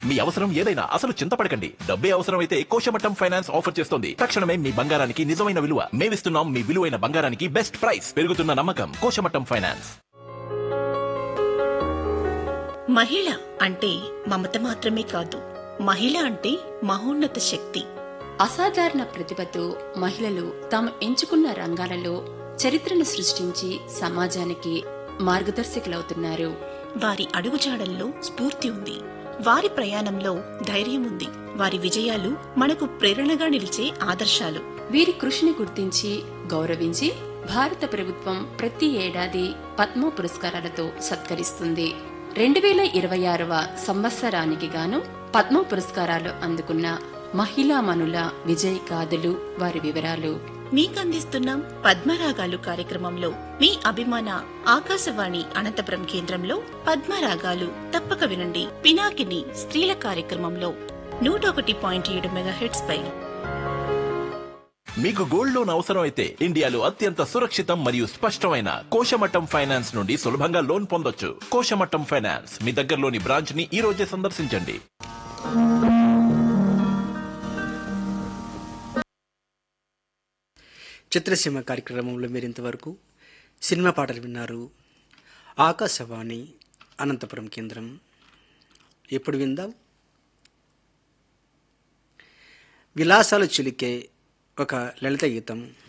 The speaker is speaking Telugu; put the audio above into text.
మీ అవసరం ఏదైనా అసలు చింతపడకండి. డబ్బే అవసరమైతే కోశమట్టం ఫైనాన్స్ ఆఫర్ చేస్తోంది. తక్షణమే మీ బంగారానికి నిజమైన విలువ. మేమిస్తున్నాం మీ విలువైన బంగారానికి బెస్ట్ ప్రైస్. పెరుగుతున్న నమ్మకం కోశమట్టం ఫైనాన్స్. మహిళ అంటే మమత మాత్రమే కాదు, మహిళ అంటే మహోన్నత శక్తి. అసాధారణ ప్రతిభతో మహిళలు తాము ఎంచుకున్న రంగాలలో చరిత్రను సృష్టించి సమాజానికి మార్గదర్శకులవుతున్నారు. వారి అడుగుజాడల్లో స్ఫూర్తి ఉంది, వారి ప్రయాణంలో ధైర్యం ఉంది, వారి విజయాలు మనకు ప్రేరణగా నిలిచే ఆదర్శాలు. వీరి కృషిని గుర్తించి గౌరవించి భారత ప్రభుత్వం ప్రతి ఏడాది పద్మ పురస్కారాలతో సత్కరిస్తుంది. 2026వ సంవత్సరానికి గాను పద్మ పురస్కారాలు అందుకున్న మహిళామణుల విజయ్ గాథలు, వారి వివరాలు మీకందిస్తున్నాం పద్మరాగాలు కార్యక్రమంలో. మీ అభిమాన ఆకాశవాణి అనంతపురం కేంద్రంలో పద్మరాగాలు తప్పక వినండి. పినాకిని స్త్రీల కార్యక్రమంలో 101.7 మెగాహెర్ట్జ్ పై. మీకు గోల్డ్ లోన్ అవసరం అయితే ఇండియాలో అత్యంత సురక్షితం మరియు స్పష్టమైన కోశమట్టం ఫైనాన్స్ నుండి సులభంగా లోన్ పొందొచ్చు. కోశమట్టం ఫైనాన్స్ మీ దగ్గరలోని బ్రాంచ్ ని ఈ రోజే సందర్శించండి. చిత్రసీమ కార్యక్రమంలో మీరు ఇంతవరకు సినిమా పాటలు విన్నారు. ఆకాశవాణి అనంతపురం కేంద్రం. ఎప్పుడు విందాం విలాసాలు చిలికే ఒక లలిత గీతం.